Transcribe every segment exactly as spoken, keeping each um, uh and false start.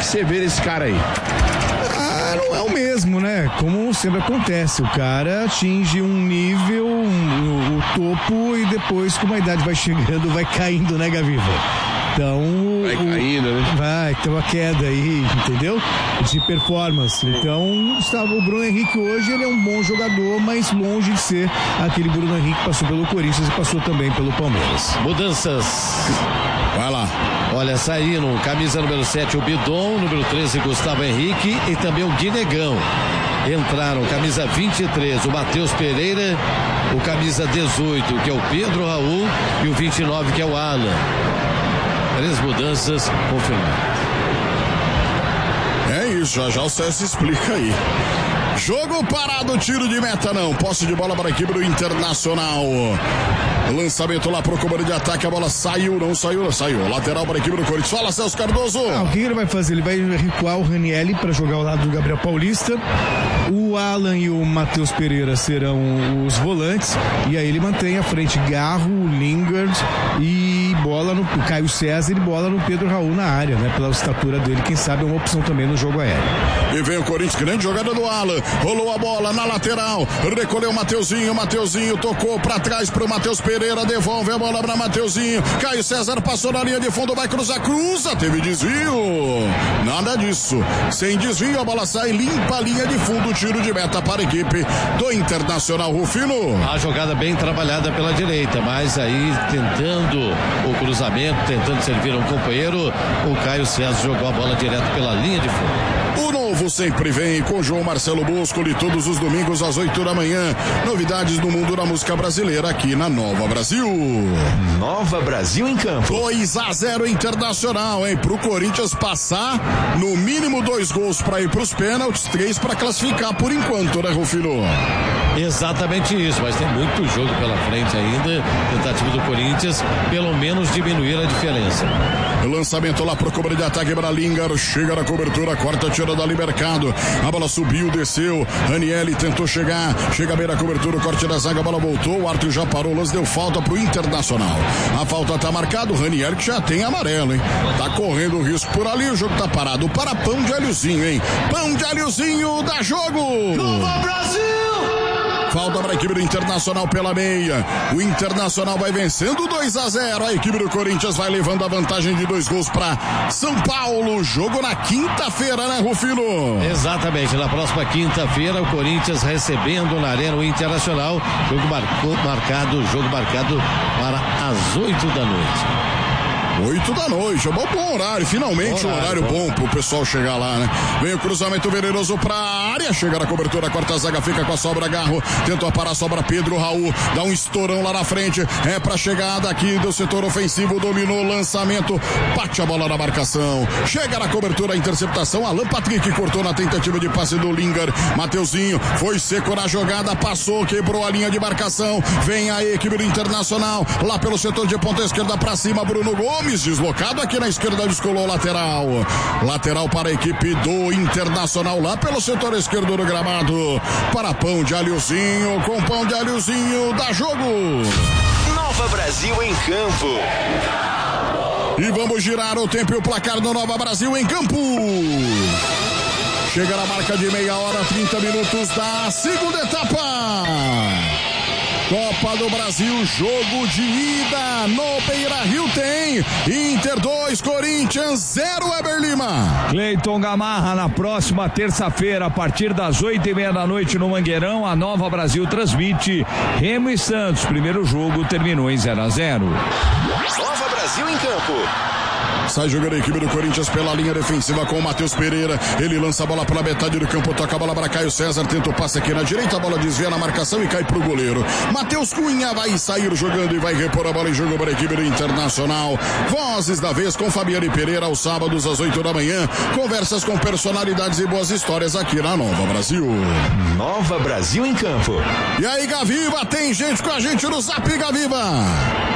você vê esse cara aí? Ah, não é o mesmo, né? Como sempre acontece, o cara atinge um nível, um, o topo, e depois, como a idade vai chegando, vai caindo, né, Gaviva? Então, vai caindo, né? Vai, tem uma queda aí, entendeu? De performance. Então, o Bruno Henrique hoje, ele é um bom jogador, mas longe de ser aquele Bruno Henrique que passou pelo Corinthians e passou também pelo Palmeiras. Mudanças. Vai lá. Olha, saíram camisa número sete, o Bidon, número treze, Gustavo Henrique e também o Guinegão. Entraram camisa vinte e três, o Matheus Pereira, o camisa dezoito, que é o Pedro Raul, e o vinte e nove, que é o Alan. Três mudanças confirmadas. É isso, já já o César explica aí. Jogo parado, tiro de meta não. Posse de bola para a equipe do Internacional. Lançamento lá pro comando de ataque, a bola saiu, não saiu, saiu. Lateral para a equipe do Corinthians. Fala, Celso Cardoso. Ah, o que ele vai fazer? Ele vai recuar o Ranieri para jogar ao lado do Gabriel Paulista. O Alan e o Matheus Pereira serão os volantes. E aí ele mantém à frente Garro, Lingard e bola no Caio César e bola no Pedro Raul na área, né? Pela estatura dele, quem sabe é uma opção também no jogo aéreo. E vem o Corinthians, grande jogada do Alan. Rolou a bola na lateral. Recolheu o Mateuzinho. Mateuzinho tocou para trás pro Matheus Pereira. Devolve a bola para Mateuzinho. Caio César passou na linha de fundo. Vai cruzar, cruza. Teve desvio. Nada disso. Sem desvio, a bola sai limpa a linha de fundo. Tiro de meta para a equipe do Internacional. Rufino. A jogada bem trabalhada pela direita, mas aí tentando o cruzamento, tentando servir um companheiro, o Caio César jogou a bola direto pela linha de fundo. O novo sempre vem com João Marcelo Boscoli todos os domingos às oito da manhã. Novidades do mundo da música brasileira aqui na Nova Brasil. Nova Brasil em campo. dois a zero Internacional, hein? Pro Corinthians passar, no mínimo dois gols para ir pros pênaltis, três para classificar por enquanto, né, Rufino? Exatamente isso, mas tem muito jogo pela frente ainda. Tentativa do Corinthians, pelo menos diminuir a diferença. Lançamento lá pro cobra de ataque para Lingard, chega na cobertura, quarta tira dali Mercado, a bola subiu, desceu, Ranieri tentou chegar, chega bem na cobertura, o corte da zaga, a bola voltou, o árbitro já parou, o lance deu falta pro Internacional. A falta tá marcada, o Ranieri que já tem amarelo, hein? Tá correndo o risco por ali, o jogo tá parado para pão de alhozinho, hein? Pão de alhozinho, dá jogo! Nova Brasil! Falta para a equipe do Internacional pela meia. O Internacional vai vencendo dois a zero. A equipe do Corinthians vai levando a vantagem de dois gols para São Paulo. Jogo na quinta-feira, né, Rufino? Exatamente. Na próxima quinta-feira, o Corinthians recebendo na Arena o Internacional. Jogo marcou, marcado, jogo marcado para as oito da noite. Oito da noite, é um bom horário, finalmente um horário bom. bom pro pessoal chegar lá, né? Vem o cruzamento venenoso pra área, chega na cobertura, a quarta zaga fica com a sobra, Garro, tentou parar a sobra, Pedro Raul, dá um estourão lá na frente, é pra chegada aqui do setor ofensivo, dominou o lançamento, bate a bola na marcação, chega na cobertura, a interceptação, Alan Patrick cortou na tentativa de passe do Lingard, Mateuzinho, foi seco na jogada, passou, quebrou a linha de marcação, vem a equipe do Internacional, lá pelo setor de ponta esquerda pra cima, Bruno Gomes, deslocado aqui na esquerda, descolou lateral. Lateral para a equipe do Internacional lá pelo setor esquerdo do gramado. Para pão de alhozinho, com pão de alhozinho, dá jogo. Nova Brasil em campo. E vamos girar o tempo e o placar do Nova Brasil em campo. Chega na marca de meia hora, trinta minutos da segunda etapa. Copa do Brasil, jogo de ida no Beira-Rio tem Inter dois, Corinthians zero, Eber Lima. Cleiton Gamarra, na próxima terça-feira, a partir das oito e meia da noite no Mangueirão, a Nova Brasil transmite Remo e Santos. Primeiro jogo terminou em zero a zero. Nova Brasil em campo. Sai jogando a equipe do Corinthians pela linha defensiva com o Matheus Pereira. Ele lança a bola pela metade do campo, toca a bola para Caio César, tenta o passe aqui na direita, a bola desvia na marcação e cai pro goleiro. Matheus Cunha vai sair jogando e vai repor a bola em jogo para a equipe do Internacional. Vozes da vez com Fabiane Pereira aos sábados às oito da manhã. Conversas com personalidades e boas histórias aqui na Nova Brasil. Nova Brasil em campo. E aí, Gaviva, tem gente com a gente no Zap, Gaviva.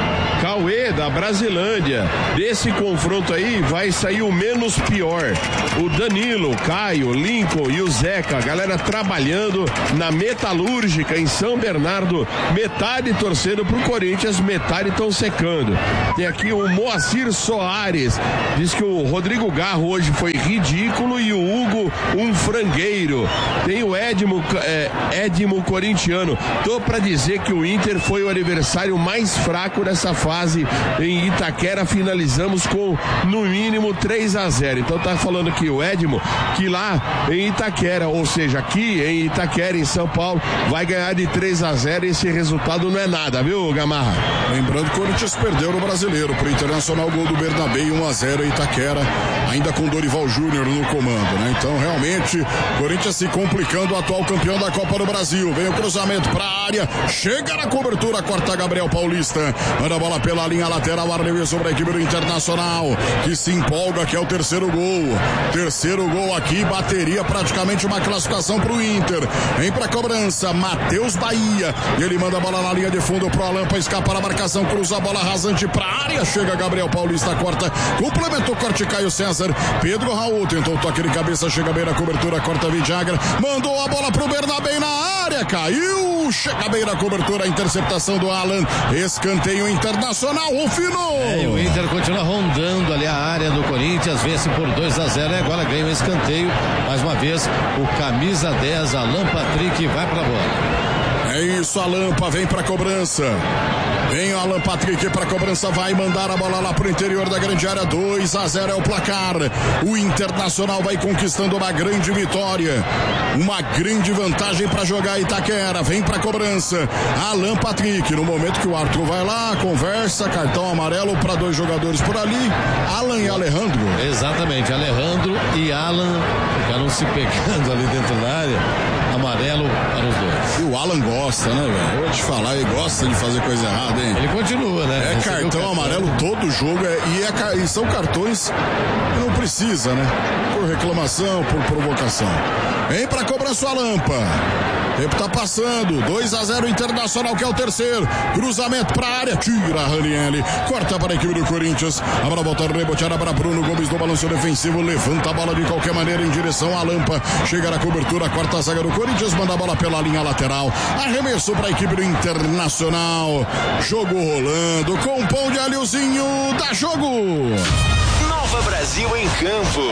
Cauê, da Brasilândia. Desse confronto aí vai sair o menos pior. O Danilo, o Caio, o Lincoln e o Zeca, a galera trabalhando na metalúrgica em São Bernardo, metade torcendo pro Corinthians, metade estão secando. Tem aqui o Moacir Soares, diz que o Rodrigo Garro hoje foi ridículo e o Hugo um frangueiro. Tem o Edmo, é, Edmo corintiano, tô pra dizer que o Inter foi o adversário mais fraco dessa fase em Itaquera, finalizamos com no mínimo três a zero. Então tá falando aqui o Edmo que lá em Itaquera, ou seja, aqui em Itaquera, em São Paulo, vai ganhar de três a zero. Esse resultado não é nada, viu, Gamarra? Lembrando que o Corinthians perdeu no Brasileiro pro Internacional, gol do Bernabé, um a zero em Itaquera, ainda com Dorival Júnior no comando, né? Então realmente Corinthians se complicando, o atual campeão da Copa do Brasil. Vem o cruzamento pra área, chega na cobertura, corta Gabriel Paulista, manda a bola pela linha lateral, arremesso sobre a equipe do Internacional, que se empolga, que é o terceiro gol. Terceiro gol aqui, bateria praticamente uma classificação pro Inter. Vem pra cobrança, Matheus Bahia, e ele manda a bola na linha de fundo pro Alan, pra escapar a marcação, cruza a bola rasante pra área, chega Gabriel Paulista, corta, complementou, corte Caio César, Pedro Raul tentou o toque de cabeça, chega bem na cobertura, corta Vidagra, mandou a bola pro Bernabé na área, caiu, chega bem na cobertura, a interceptação do Alan, escanteio Internacional, Rufino. É, e o Inter continua rondando ali a área do Corinthians, vence por dois a zero e agora ganha um escanteio, mais uma vez o camisa dez, Alan Patrick, vai pra bola. É isso, a Lampa vem pra cobrança. Vem o Alan Patrick pra cobrança, vai mandar a bola lá pro interior da grande área, dois a zero é o placar. O Internacional vai conquistando uma grande vitória, uma grande vantagem pra jogar Itaquera. Vem pra cobrança, Alan Patrick, no momento que o Arthur vai lá, conversa, cartão amarelo pra dois jogadores por ali, Alan e Alejandro. Exatamente, Alejandro e Alan ficaram se pegando ali dentro da área, amarelo para os dois. E o Alan gosta, né, velho? Eu vou te falar, ele gosta de fazer coisa errada, hein? Ele continua, né? É cartão, cartão amarelo todo jogo, é, e, é, e são cartões que não precisa, né? Por reclamação, por provocação. Vem pra cobrança a Lampa. Tempo tá passando, dois a zero Internacional, que é o terceiro. Cruzamento pra área, tira a Ranieri, corta para a equipe do Corinthians. A bola volta reboteada para Bruno Gomes no balanço defensivo, levanta a bola de qualquer maneira em direção à Lampa. Chega na cobertura, quarta zaga do Corinthians, manda a bola pela linha lateral. Arremesso para a equipe do Internacional. Jogo rolando com um pão de alhozinho, dá jogo. Nova Brasil em campo.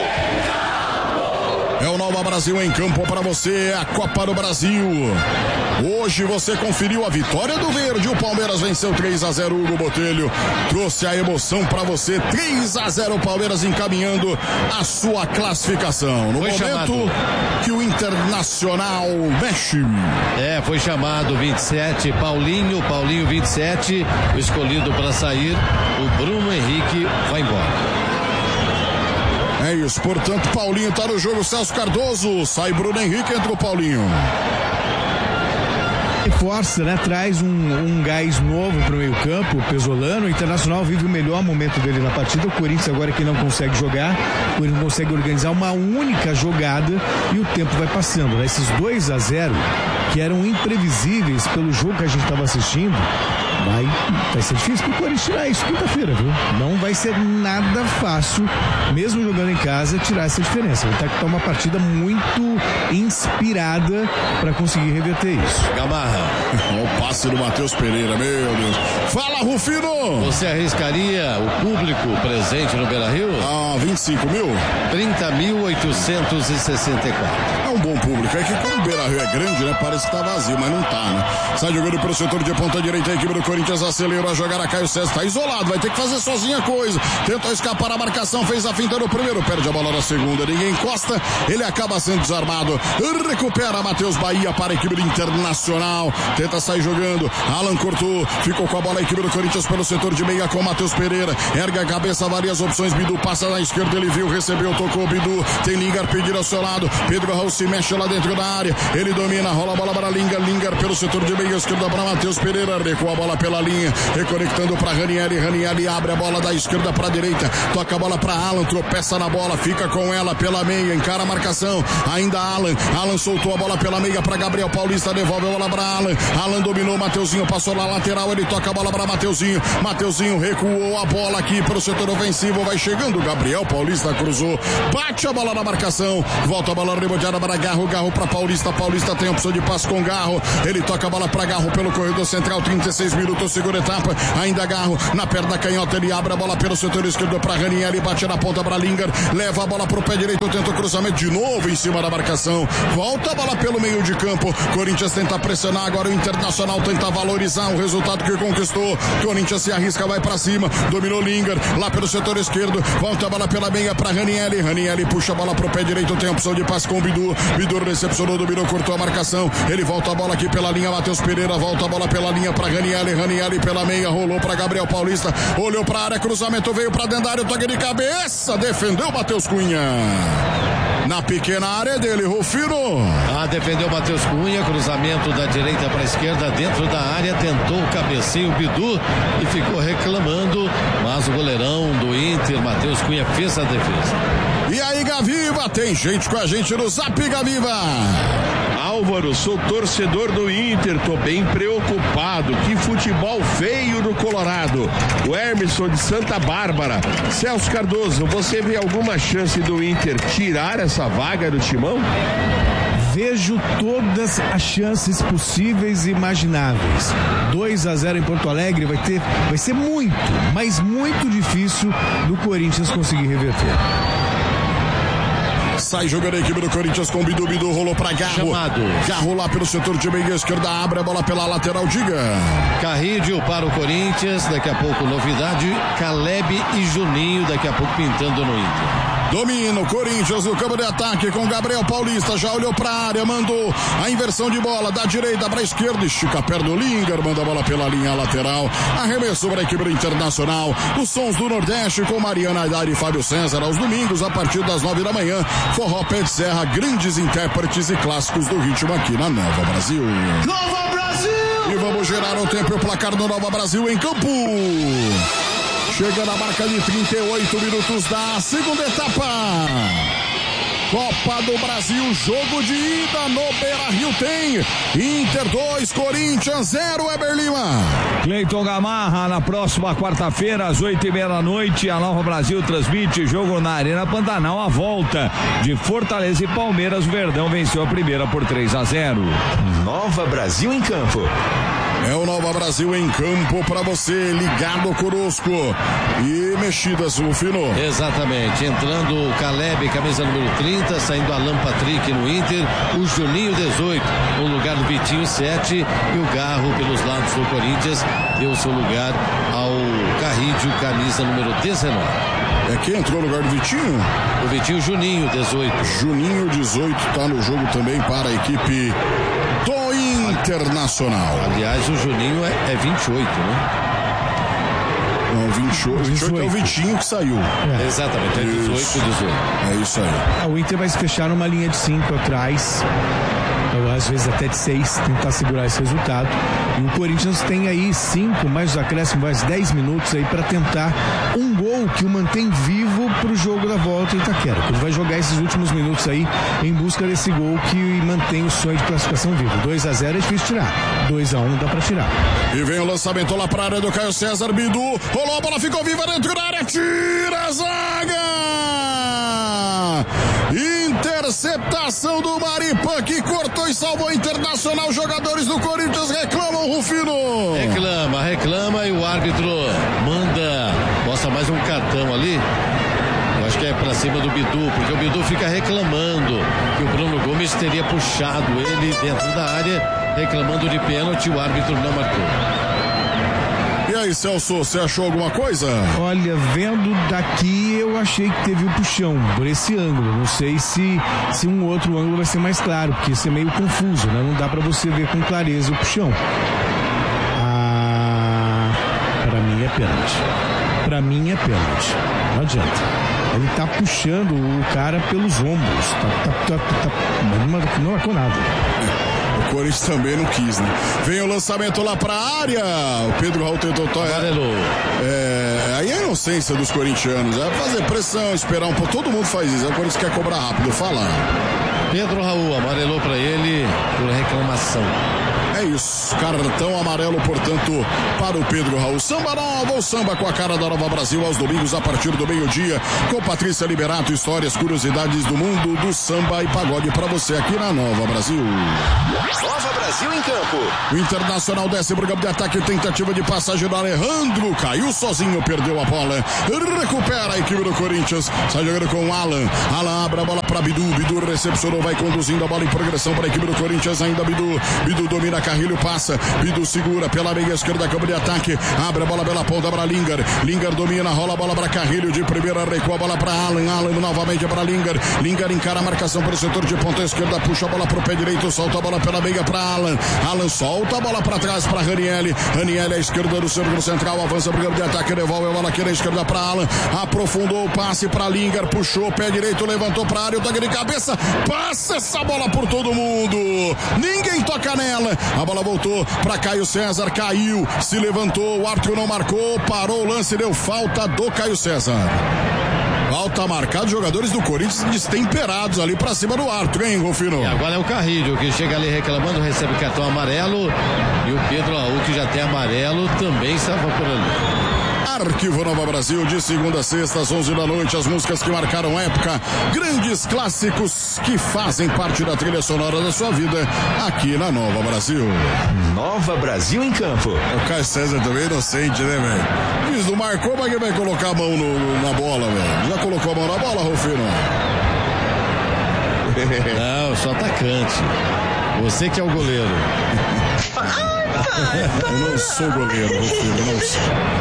É o Nova Brasil em campo para você, a Copa do Brasil. Hoje você conferiu a vitória do Verde, o Palmeiras venceu três a zero, Hugo Botelho trouxe a emoção para você, três a zero Palmeiras encaminhando a sua classificação. No foi momento chamado. que o Internacional mexe. É, foi chamado vinte e sete, Paulinho, Paulinho vinte e sete, o escolhido para sair, o Bruno Henrique vai embora. É isso, portanto, Paulinho tá no jogo, Celso Cardoso, sai Bruno Henrique, entra o Paulinho. Reforça, né? Traz um, um gás novo pro meio campo, o Pesolano. O Internacional vive o melhor momento dele na partida. O Corinthians agora que não consegue jogar, o Corinthians não consegue organizar uma única jogada e o tempo vai passando, né? Esses dois a zero que eram imprevisíveis pelo jogo que a gente estava assistindo, vai, vai ser difícil pro Corinthians tirar isso quinta-feira, viu? Não vai ser nada fácil, mesmo jogando em casa, tirar essa diferença. Vai ter que estar uma partida muito inspirada para conseguir reverter isso. Gamarra. Olha o passe do Matheus Pereira, meu Deus. Fala, Rufino! Você arriscaria o público presente no Beira-Rio? Ah, vinte e cinco mil? trinta mil oitocentos e sessenta e quatro. É um bom público. É que quando o Beira-Rio é grande, né? Parece que tá vazio, mas não tá, né? Sai jogando pro setor de ponta direita, a equipe do Corinthians acelera a jogar a Caio César. Tá isolado, vai ter que fazer sozinha a coisa. Tentou escapar a marcação, fez a finta no primeiro, perde a bola na segunda. Ninguém encosta, ele acaba sendo desarmado. Recupera Matheus Bahia para a equipe do Internacional. Tenta sair jogando. Alan cortou, ficou com a bola a equipe do Corinthians pelo setor de meia com Matheus Pereira. Ergue a cabeça, várias opções. Bidu passa na esquerda, ele viu, recebeu, tocou. Bidu tem Lingar pedir ao seu lado. Pedro Raul se se mexe lá dentro da área, ele domina, rola a bola para Linger, Linger pelo setor de meio esquerda para Matheus Pereira, recua a bola pela linha, reconectando para Ranieri, Ranieri abre a bola da esquerda para a direita, toca a bola para Alan, tropeça na bola, fica com ela pela meia, encara a marcação, ainda Alan, Alan soltou a bola pela meia para Gabriel Paulista, devolve a bola para Alan, Alan dominou, Mateuzinho passou na lateral, ele toca a bola para Mateuzinho, Mateuzinho recuou a bola aqui pelo setor ofensivo, vai chegando Gabriel Paulista, cruzou, bate a bola na marcação, volta a bola reboteada para Garro, Garro para Paulista, Paulista tem a opção de passe com Garro, ele toca a bola para Garro pelo corredor central, trinta e seis minutos, segunda etapa, ainda Garro, na perna canhota, ele abre a bola pelo setor esquerdo para Ranieri, bate na ponta para Linger, leva a bola pro pé direito, tenta o cruzamento de novo em cima da marcação, volta a bola pelo meio de campo, Corinthians tenta pressionar, agora o Internacional tenta valorizar o resultado que conquistou, Corinthians se arrisca, vai para cima, dominou Linger, lá pelo setor esquerdo, volta a bola pela meia para Ranieri, Ranieri puxa a bola pro pé direito, tem a opção de passe com o Bidu, Bidu recepcionou, dominou, cortou a marcação, ele volta a bola aqui pela linha, Matheus Pereira, volta a bola pela linha para Ranieri, Ranieri pela meia, rolou para Gabriel Paulista, olhou para a área, cruzamento veio para dentro da área, toque de cabeça, defendeu Matheus Cunha. Na pequena área dele, Rufino. Ah, defendeu Matheus Cunha, cruzamento da direita para a esquerda, dentro da área, tentou o cabeceio o Bidu e ficou reclamando, mas o goleirão do Inter, Matheus Cunha, fez a defesa. E aí, Gaviva, tem gente com a gente no Zap, Gaviva. Álvaro, sou torcedor do Inter, tô bem preocupado, que futebol feio no Colorado. O Emerson de Santa Bárbara. Celso Cardoso, você vê alguma chance do Inter tirar essa vaga do Timão? Vejo todas as chances possíveis e imagináveis. dois a zero em Porto Alegre vai ter, vai ser muito, mas muito difícil do Corinthians conseguir reverter. Sai jogando a equipe do Corinthians com o Bidu, Bidu rolou pra Garro. Chamado. Garro lá pelo setor de meia esquerda, abre a bola pela lateral, diga. Carrídio para o Corinthians, daqui a pouco novidade, Caleb e Juninho, daqui a pouco pintando no Inter. Domina o Corinthians no campo de ataque com Gabriel Paulista, já olhou pra área, mandou a inversão de bola da direita pra esquerda, estica a perna do Linger, manda a bola pela linha lateral, arremesso para a equipe do Internacional, os sons do Nordeste com Mariana Aidar e Fábio César aos domingos a partir das nove da manhã, Forró Pé de Serra, grandes intérpretes e clássicos do ritmo aqui na Nova Brasil. Nova Brasil! E vamos gerar o tempo e o placar do Nova Brasil em campo. Chega na marca de trinta e oito minutos da segunda etapa. Copa do Brasil, jogo de ida no Beira-Rio tem Inter dois, Corinthians zero, Eber Lima. Cleiton Gamarra, na próxima quarta-feira, às oito e meia da noite, a Nova Brasil transmite jogo na Arena Pantanal, a volta de Fortaleza e Palmeiras. O Verdão venceu a primeira por três a zero. Nova Brasil em campo. É o Nova Brasil em campo para você, ligado conosco. E mexidas, Rufino. Exatamente, entrando o Caleb, camisa número trinta, saindo Alan Patrick no Inter, o Juninho dezoito, no lugar do Vitinho sete, e o Garro pelos lados do Corinthians deu seu lugar ao Carrídio, camisa número dezenove. É quem entrou no lugar do Vitinho? O Vitinho Juninho, dezoito. Juninho, dezoito, tá no jogo também para a equipe do Internacional. Aliás, o Juninho é, é vinte e oito, né? Não, vinte e oito, vinte e oito é o Vitinho que saiu. É. Exatamente, é dezoito e dezoito. É isso aí. Ah, o Inter vai se fechar numa linha de cinco atrás, ou às vezes até de seis, tentar segurar esse resultado. E o Corinthians tem aí cinco, mais os acréscimos, mais dez minutos aí para tentar um gol que o mantém vivo pro jogo da volta em Itaquera. Ele vai jogar esses últimos minutos aí em busca desse gol que mantém o sonho de classificação vivo. dois a zero é difícil tirar, dois a um dá para tirar. E vem o lançamento lá pra área do Caio César, Bidu, rolou a bola, ficou viva dentro da área, tira a zaga! Interceptação do Maripan que cortou e salvou o Internacional. Jogadores do Corinthians reclamam, Rufino. Reclama, reclama e o árbitro manda, mostra mais um cartão ali. Eu acho que é pra cima do Bidu, porque o Bidu fica reclamando que o Bruno Gomes teria puxado ele dentro da área, reclamando de pênalti, o árbitro não marcou. E aí, Celso, você achou alguma coisa? Olha, vendo daqui eu achei que teve o puxão por esse ângulo. Não sei se, se um outro ângulo vai ser mais claro, porque isso é meio confuso, né? Não dá pra você ver com clareza o puxão. Ah, pra mim é pênalti. Pra mim é pênalti. Não adianta. Ele tá puxando o cara pelos ombros. Tá, tá, tá, tá, tá, não marcou nada. O Corinthians também não quis, né? Vem o lançamento lá pra área. O Pedro Raul tentou. É, aí é a inocência dos corintianos. É fazer pressão, esperar um pouco. Todo mundo faz isso. O Corinthians quer cobrar rápido. Fala. Pedro Raul amarelou pra ele por reclamação. É isso, cartão amarelo, portanto, para o Pedro Raul. Samba Nova, o samba com a cara da Nova Brasil, aos domingos a partir do meio-dia, com Patrícia Liberato, histórias, curiosidades do mundo do samba e pagode para você aqui na Nova Brasil. Nova Brasil em campo. O Internacional desce pro campo de ataque, tentativa de passagem do Alejandro, caiu sozinho, perdeu a bola, recupera a equipe do Corinthians, sai jogando com o Alan, Alan abre a bola para Bidu, Bidu recepcionou, vai conduzindo a bola em progressão para a equipe do Corinthians, ainda Bidu, Bidu domina, Carrilho passa, Bidu segura pela meia esquerda, campo de ataque, abre a bola pela ponta para Lingard, Lingard domina, rola a bola para Carrilho, de primeira recua a bola para Alan, Alan novamente para Lingard, Lingard encara a marcação pelo setor de ponta esquerda, puxa a bola pro pé direito, solta a bola pela meia para Alan, Alan solta a bola para trás para Ranieri, Ranieri à esquerda do círculo central, avança pro campo de ataque, devolve a bola aqui na esquerda para Alan, aprofundou o passe para Lingard, puxou o pé direito, levantou para a área, o toque de cabeça, passa essa bola por todo mundo, ninguém toca nela. A bola voltou para Caio César, caiu, se levantou, o árbitro não marcou, parou o lance, deu falta do Caio César. Falta marcada, jogadores do Corinthians destemperados ali pra cima do árbitro, hein, Rufino? E agora é o Carrilho que chega ali reclamando, recebe cartão amarelo, e o Pedro Raul, que já tem amarelo, também estava por ali. Arquivo Nova Brasil, de segunda a sexta, às onze da noite, as músicas que marcaram época, grandes clássicos que fazem parte da trilha sonora da sua vida, aqui na Nova Brasil. Nova Brasil em campo. O Caio César também inocente, né, velho? Diz, não marcou, mas quem vai colocar a mão no, no, na bola, velho? Já colocou a mão na bola, Rufino? Não, sou atacante. Você que é o goleiro. Eu não sou goleiro, Rufino, eu não sou.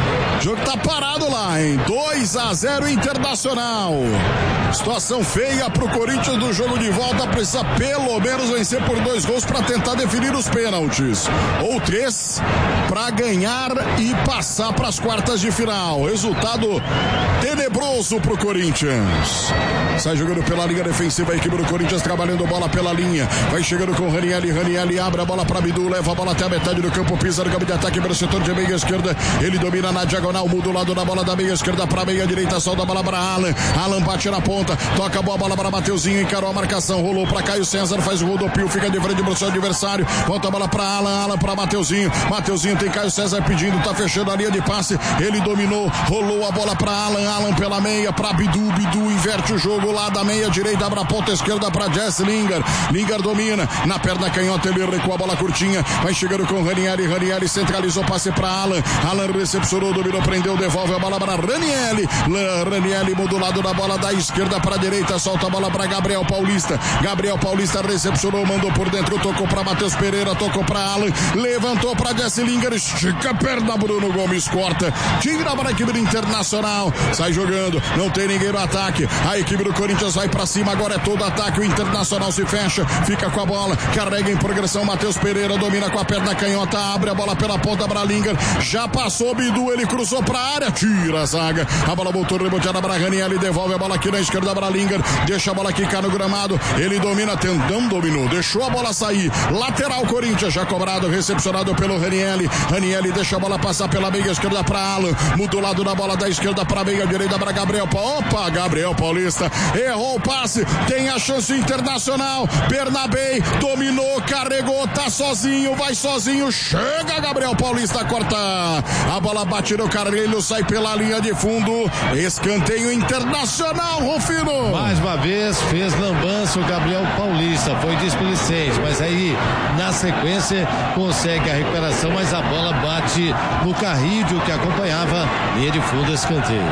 O jogo tá parado lá, hein? dois a zero Internacional. Situação feia pro Corinthians do jogo de volta. Precisa pelo menos vencer por dois gols para tentar definir os pênaltis. Ou três para ganhar e passar para as quartas de final. Resultado tenebroso pro Corinthians. Sai jogando pela linha defensiva a equipe do Corinthians, trabalhando bola pela linha. Vai chegando com Ranieri. Ranieri abre a bola para Bidu, leva a bola até a metade do campo, pisa no campo de ataque pelo setor de meia esquerda. Ele domina na diagonal, muda o lado da bola da meia esquerda para meia direita, solta a bola para Alan. Alan bate na ponta, toca a boa bola para Mateuzinho, encarou a marcação, rolou para Caio César, faz o rodopio, fica de frente pro seu adversário, volta a bola para Alan, Alan para Mateuzinho. Mateuzinho tem Caio César pedindo, tá fechando a linha de passe. Ele dominou, rolou a bola para Alan, Alan pela meia para Bidu, Bidu inverte o jogo lá da meia direita, abre a ponta esquerda para Jesse Lingard. Lingard domina na perna canhota, ele recua a bola curtinha, vai chegando com Ranieri. Ranieri centralizou, passe para Alan. Alan recepcionou, dominou, prendeu, devolve a bola para Ranieri. Ranieri muda o lado da bola da esquerda para a direita, solta a bola para Gabriel Paulista. Gabriel Paulista recepcionou, mandou por dentro, tocou para Matheus Pereira, tocou para Alan, levantou para Jesse Lingard, estica a perna, Bruno Gomes corta, tira para a equipe do Internacional, sai jogando, não tem ninguém no ataque. A equipe do Corinthians vai para cima, agora é todo ataque. O Internacional se fecha, fica com a bola, carrega em progressão. Matheus Pereira domina com a perna canhota, abre a bola pela ponta para Lingard, já passou Bidu, ele cruzou para a área, tira a zaga, a bola voltou reboteada para Ranieri, devolve a bola aqui na esquerda para Lingard, deixa a bola quicar no gramado, ele domina, tentando, dominou, deixou a bola sair, lateral Corinthians, já cobrado, recepcionado pelo Ranieri. Ranieri deixa a bola passar pela meia esquerda para Alan, muda o lado da bola da esquerda para a meia direita para Gabriel, opa, Gabriel Paulista, errou o passe, tem a chance Internacional, Bernabei, dominou, carregou, tá sozinho, vai sozinho, chega Gabriel Paulista a cortar, a bola bate no Carrilho, sai pela linha de fundo, escanteio Internacional, Rufino. Mais uma vez fez lambança o Gabriel Paulista, foi displicente, mas aí na sequência consegue a recuperação, mas a bola bate no Carrilho que acompanhava linha de fundo, escanteio.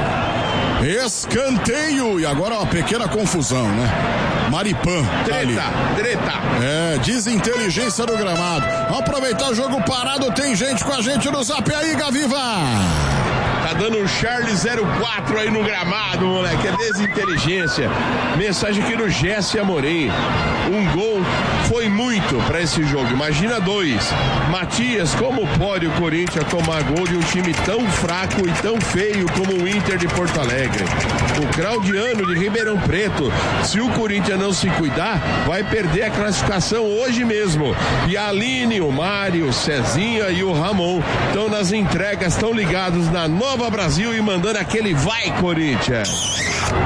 Escanteio, e agora uma pequena confusão, né? Maripan, treta, treta. É, desinteligência no gramado. Vamos aproveitar o jogo parado, tem gente com a gente no zap aí, Gaviva. Tá dando um Charlie zero quatro aí no gramado, moleque. É desinteligência. Mensagem aqui no Jesse Amorim. Um gol foi muito pra esse jogo. Imagina dois. Matias, como pode o Corinthians tomar gol de um time tão fraco e tão feio como o Inter de Porto Alegre? O Claudiano de Ribeirão Preto. Se o Corinthians não se cuidar, vai perder a classificação hoje mesmo. E a Aline, o Mário, o Cezinha e o Ramon estão nas entregas, estão ligados na Nova Brasil e mandando aquele vai, Corinthians.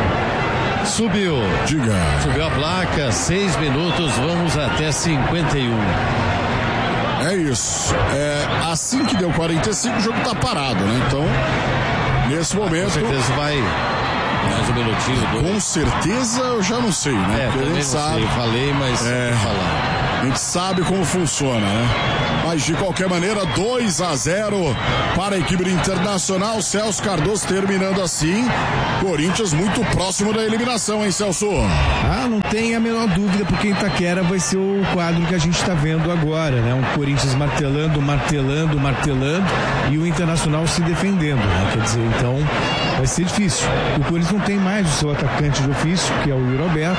Subiu. Diga. Subiu a placa, seis minutos, vamos até cinquenta e um. É isso. É, assim que deu quarenta e cinco, o jogo tá parado, né? Então, nesse momento... Com certeza vai mais um minutinho. Dois. Com certeza eu já não sei, né? É, porque também a gente não sabe. sei, eu falei, mas é, vou falar. A gente sabe como funciona, né? Mas de qualquer maneira, dois a zero para a equipe do Internacional. Celso Cardoso terminando assim. Corinthians muito próximo da eliminação, hein, Celso? Ah, não tem a menor dúvida, porque Itaquera vai ser o quadro que a gente está vendo agora, né? Um Corinthians martelando, martelando, martelando e o Internacional se defendendo, né? Quer dizer, então vai ser difícil. O Corinthians não tem mais o seu atacante de ofício, que é o Yuri Alberto.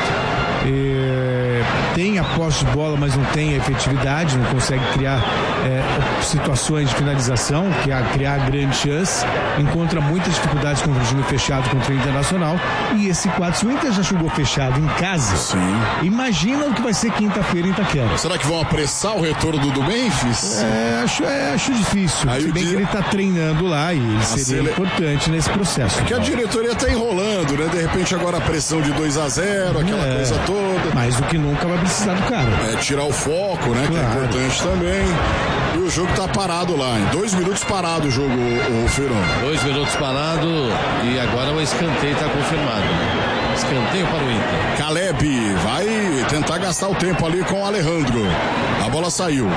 É, tem a posse de bola, mas não tem a efetividade, não consegue criar é, situações de finalização, que é criar grande chance, encontra muitas dificuldades contra o time fechado, contra o Internacional. E esse quadro, se o Inter já jogou fechado em casa, sim, imagina o que vai ser quinta-feira em Itaquera. Será que vão apressar o retorno do Memphis? É, acho, é, acho difícil. Aí se bem dia... que ele está treinando lá e ele seria sele... importante nesse processo. Que a diretoria está enrolando, né? De repente agora a pressão de dois a zero, aquela é, coisa toda. Mais do que nunca vai precisar do cara. É, tirar o foco, né? Claro. Que é importante também. E o jogo tá parado lá, em dois minutos parado o jogo, o, o Feirão. Dois minutos parado e agora o escanteio tá confirmado. Escanteio para o Inter. Caleb vai tentar gastar o tempo ali com o Alejandro. A bola saiu.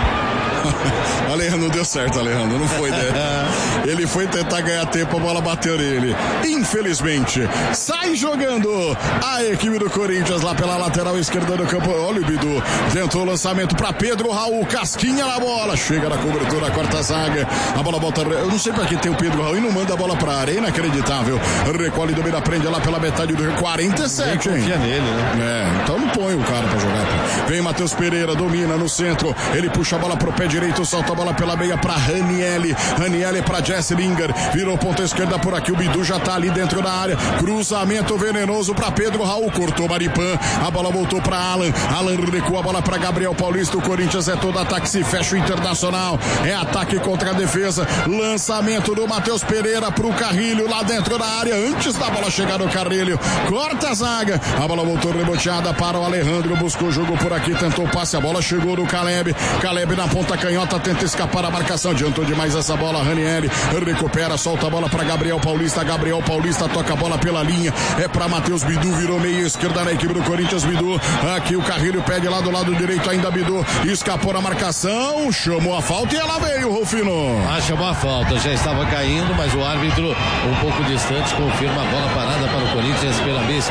Alejandro, não deu certo, Alejandro, não foi, né? Ele foi tentar ganhar tempo, a bola bateu nele. Infelizmente, sai jogando a equipe do Corinthians lá pela lateral esquerda do campo. Olha o Bidu, tentou o lançamento para Pedro Raul, casquinha na bola, chega na cobertura, a quarta zaga, a bola volta, eu não sei pra que tem o Pedro Raul e não manda a bola pra área, é inacreditável. Recolhe, domina, prende lá pela metade do quarenta e sete, hein? Confia nele, né? É, então não põe o cara pra jogar. Vem Matheus Pereira, domina no centro, ele puxa a bola pro pé direito, solta a bola pela meia pra Ranielli, Ranielli pra Jesse Linger, virou ponta esquerda por aqui, o Bidu já tá ali dentro da área, cruzamento venenoso pra Pedro Raul, cortou Maripan, a bola voltou pra Alan, Alan recua a bola pra Gabriel Paulista, o Corinthians é todo ataque, se fecha o Internacional, é ataque contra a defesa, lançamento do Matheus Pereira pro Carrilho, lá dentro da área, antes da bola chegar no Carrilho, corta a zaga, a bola voltou reboteada para o Alejandro, buscou o jogo por aqui, tentou o passe, a bola chegou no Caleb, Caleb na ponta canhota, tenta escapar a marcação, adiantou demais essa bola, Ranieri recupera, solta a bola para Gabriel Paulista, Gabriel Paulista toca a bola pela linha, é para Matheus Bidu, virou meia esquerda na equipe do Corinthians, Bidu, aqui o Carrilho pede lá do lado direito, ainda Bidu, escapou na marcação, chamou a falta e ela veio, Rufino. Ah, chamou a falta, já estava caindo, mas o árbitro um pouco distante confirma a bola parada para o Corinthians pela Bisque.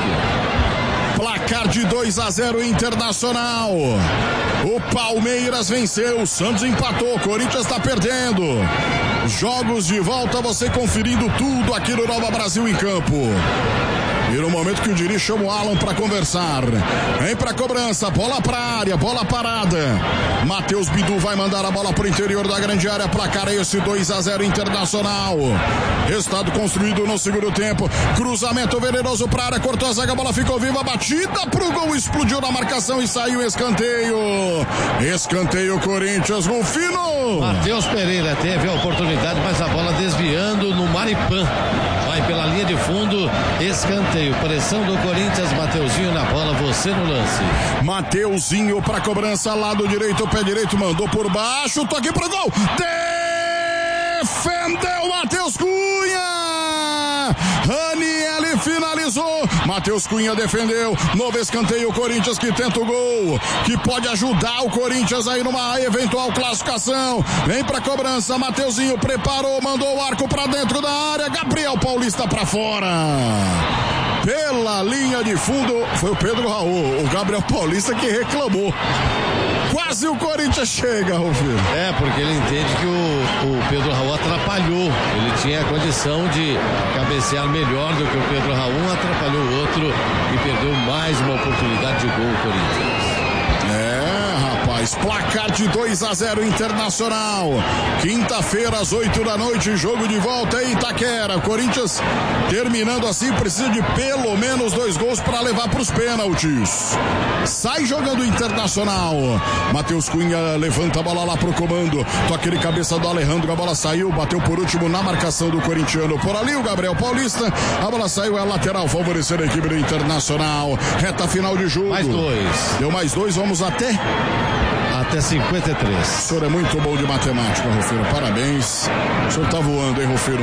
Placar de dois a zero Internacional. O Palmeiras venceu, o Santos empatou, o Corinthians está perdendo. Jogos de volta, você conferindo tudo aqui no Nova Brasil em Campo. E no momento que o Diri chama o Alan para conversar. Vem pra cobrança, bola pra área, bola parada. Matheus Bidu vai mandar a bola pro interior da grande área. Placar esse dois a zero Internacional. Resultado construído no segundo tempo. Cruzamento venenoso pra área, cortou a zaga, a bola ficou viva, batida pro gol, explodiu na marcação e saiu escanteio. Escanteio Corinthians, Rufino. Matheus Pereira teve a oportunidade, mas a bola desviando no Maripan. Vai pela linha de fundo, escanteio. Pressão do Corinthians, Mateuzinho na bola, você no lance. Mateuzinho pra cobrança, lado direito, pé direito, mandou por baixo, toque pro gol. Defendeu Matheus Cunha. Ranielli finalizou. Matheus Cunha defendeu. Novo escanteio, Corinthians que tenta o gol, que pode ajudar o Corinthians aí numa eventual classificação. Vem pra cobrança, Mateuzinho preparou, mandou o arco pra dentro da área. Gabriel Paulista pra fora. Pela linha de fundo, foi o Pedro Raul, o Gabriel Paulista que reclamou. Quase o Corinthians chega, Rufino. É, porque ele entende que o, o Pedro Raul atrapalhou. Ele tinha a condição de cabecear melhor do que o Pedro Raul, atrapalhou o outro e perdeu mais uma oportunidade de gol o Corinthians. É, rapaz, placar de dois a zero Internacional. Quinta-feira, às oito da noite, jogo de volta em Itaquera. Corinthians terminando assim, precisa de pelo menos dois gols para levar para os pênaltis. Sai jogando o Internacional. Matheus Cunha levanta a bola lá pro comando. Toque de cabeça do Alejandro, a bola saiu, bateu por último na marcação do corintiano. Por ali o Gabriel Paulista, a bola saiu, é lateral, favorecendo a equipe do Internacional. Reta final de jogo. Mais dois. Deu mais dois, vamos até... Até cinquenta e três. O senhor é muito bom de matemática, Rufino. Parabéns. O senhor tá voando, hein, Rufino?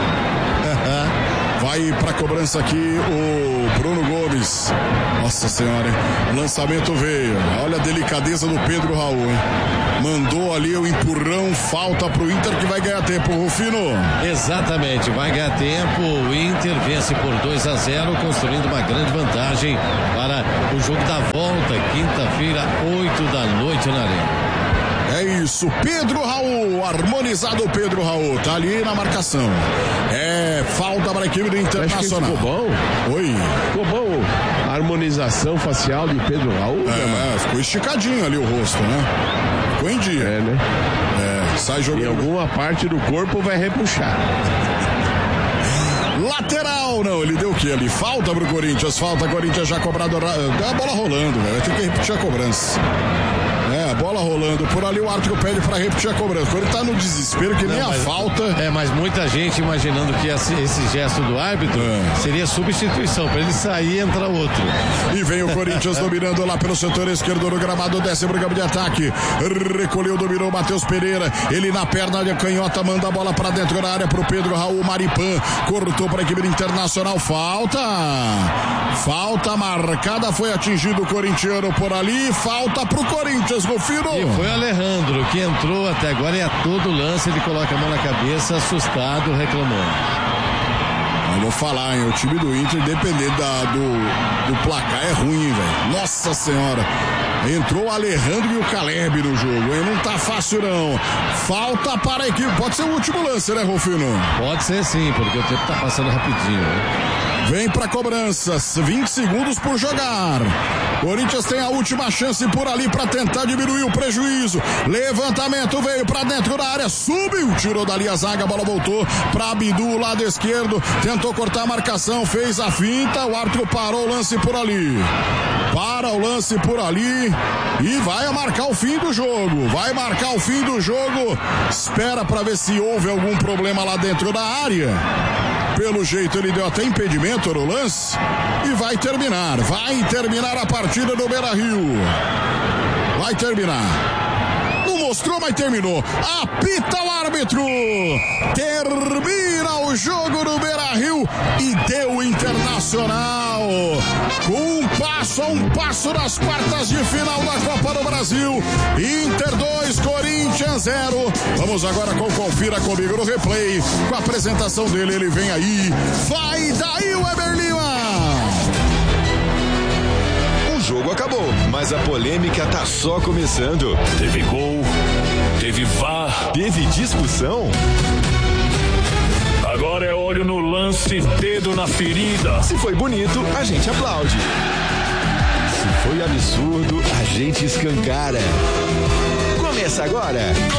Vai pra cobrança aqui o Bruno Gomes. Nossa senhora, hein? O lançamento veio. Olha a delicadeza do Pedro Raul, hein? Mandou ali o empurrão, falta pro Inter que vai ganhar tempo, Rufino. Exatamente, vai ganhar tempo. O Inter vence por dois a zero, construindo uma grande vantagem para o jogo da volta, quinta-feira, oito da noite na Arena. É isso, Pedro Raul, harmonizado Pedro Raul, tá ali na marcação. É falta para a equipe do Internacional. Ficou bom? Oi. Ficou bom a harmonização facial de Pedro Raul? É, ficou esticadinho ali o rosto, né? Ficou em dia. É, né? É, sai jogando. Em alguma parte do corpo vai repuxar. Lateral, não, ele deu o que ali? Falta pro Corinthians, falta, Corinthians já cobrado, a bola rolando, velho, vai ter que repetir a cobrança. É, a bola rolando, por ali o árbitro pede pra repetir a cobrança, ele tá no desespero que nem não, a falta. É, mas muita gente imaginando que esse, esse gesto do árbitro é. seria substituição, pra ele sair e entrar outro. E vem o Corinthians dominando lá pelo setor esquerdo do gramado, desce pro campo de ataque, recolheu, dominou Matheus Pereira, ele na perna de canhota, manda a bola pra dentro da área pro Pedro Raul, Maripan, cortou para a equipe internacional, falta, falta marcada, foi atingido o corintiano por ali, falta pro Corinthians, Rufino. E foi o Alejandro que entrou até agora e a todo lance ele coloca a mão na cabeça, assustado, reclamando. Eu vou falar, hein, o time do Inter, independente da, do, do placar, é ruim, velho. Nossa senhora. Entrou o Alejandro e o Caleb no jogo, hein? Não tá fácil, não. Falta para a equipe. Pode ser o último lance, né, Rufino? Pode ser sim, porque o tempo tá passando rapidinho, né? Vem pra cobrança, vinte segundos por jogar. Corinthians tem a última chance por ali pra tentar diminuir o prejuízo. Levantamento veio pra dentro da área, subiu, tirou dali a zaga, a bola voltou pra Abdu, lado esquerdo, tentou cortar a marcação, fez a finta, o árbitro parou o lance por ali. Para o lance por ali e vai marcar o fim do jogo. Vai marcar o fim do jogo. Espera pra ver se houve algum problema lá dentro da área. Pelo jeito ele deu até impedimento no lance e vai terminar, vai terminar a partida do Beira-Rio. Vai terminar. Não mostrou, mas terminou. Apita o árbitro. Termina o jogo do Beira-Rio e deu o Internacional com um passo a um passo das quartas de final da Copa do Brasil. Inter dois, Corinthians zero. Vamos agora com Confira Comigo no replay, com a apresentação dele, ele vem aí. Vai daí, Weber Lima. O jogo acabou, mas a polêmica tá só começando. Teve gol, teve V A R, teve discussão. Agora é olho no lance, dedo na ferida. Se foi bonito, a gente aplaude. Se foi absurdo, a gente escancara. Começa agora.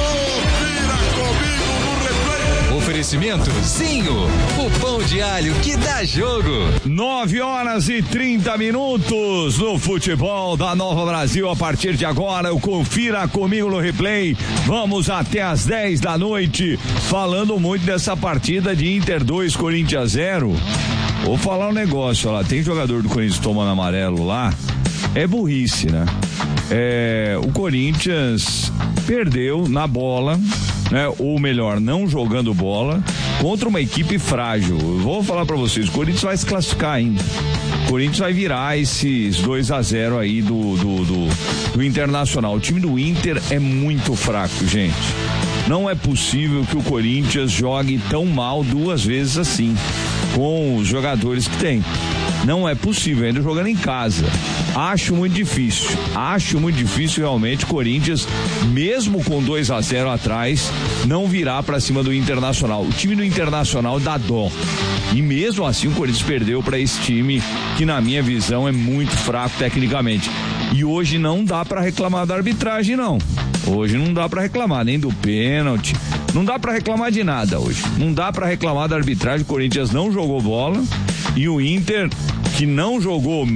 Oferecimento Zinho, o pão de alho que dá jogo. nove horas e trinta minutos no futebol da Nova Brasil. A partir de agora, o Confira Comigo no replay. Vamos até às dez da noite, falando muito dessa partida de Inter dois, Corinthians zero. Vou falar um negócio, ó, lá tem jogador do Corinthians tomando amarelo lá. É burrice, né? É, o Corinthians perdeu na bola, né? Ou melhor, não jogando bola contra uma equipe frágil. Eu vou falar pra vocês, o Corinthians vai se classificar ainda. O Corinthians vai virar esses dois a zero aí do, do, do, do Internacional. O time do Inter é muito fraco, gente. Não é possível que o Corinthians jogue tão mal duas vezes assim, com os jogadores que tem. Não é possível, ainda jogando em casa. Acho muito difícil. Acho muito difícil realmente Corinthians, mesmo com dois a zero atrás, não virar pra cima do Internacional. O time do Internacional dá dó. E mesmo assim o Corinthians perdeu pra esse time que, na minha visão, é muito fraco tecnicamente. E hoje não dá pra reclamar da arbitragem, não. Hoje não dá pra reclamar nem do pênalti. Não dá pra reclamar de nada hoje. Não dá pra reclamar da arbitragem. O Corinthians não jogou bola e o Inter, que não jogou,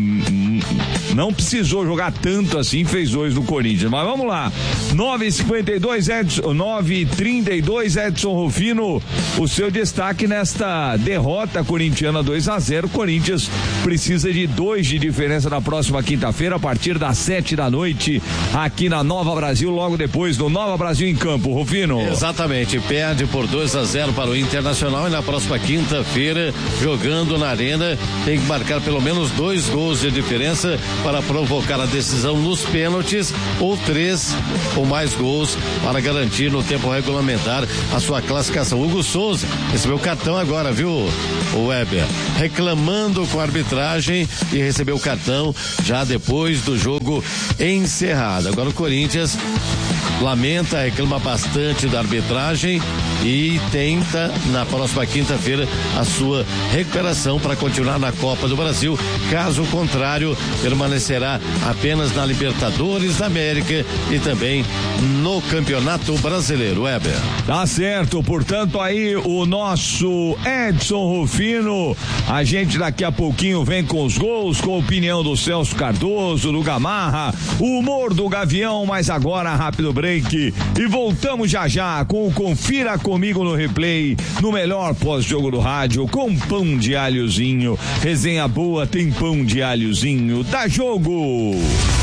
não precisou jogar tanto assim, fez dois no Corinthians. Mas vamos lá, nove e cinquenta e dois, Edson, nove e trinta e dois, Edson Rufino, o seu destaque nesta derrota corintiana dois a zero. Corinthians precisa de dois de diferença na próxima quinta-feira, a partir das sete da noite, aqui na Nova Brasil, logo depois do Nova Brasil em campo, Rufino. Exatamente, perde por dois a zero para o Internacional e na próxima quinta-feira, jogando na Arena, tem que marcar pelo menos dois gols de diferença para provocar a decisão nos pênaltis, ou três ou mais gols para garantir no tempo regulamentar a sua classificação. Hugo Souza recebeu cartão agora, viu, o Weber? Reclamando com a arbitragem e recebeu o cartão já depois do jogo encerrado. Agora o Corinthians lamenta, reclama bastante da arbitragem e tenta na próxima quinta-feira a sua recuperação para continuar na Copa do Brasil. Caso contrário, permanecerá apenas na Libertadores da América e também no Campeonato Brasileiro. Weber. Tá certo, portanto aí o nosso Edson Rufino. A gente daqui a pouquinho vem com os gols, com a opinião do Celso Cardoso, do Gamarra, o humor do Gavião, mas agora rápido break e voltamos já já com o Confira Comigo no Replay, no melhor pós-jogo do rádio, com pão de alhozinho. Resenha boa tem pão de alhozinho. Dá jogo!